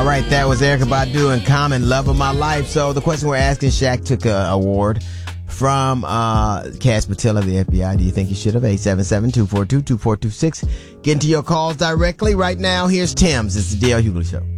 right, that was Erykah Badu and Common, Love of My Life. So the question we're asking, Shaq took an award from Cass Patel of the FBI. Do you think he should have? 877-242-2426. Get into your calls directly right now. Here's Tim's. It's the D.L. Hughley Show.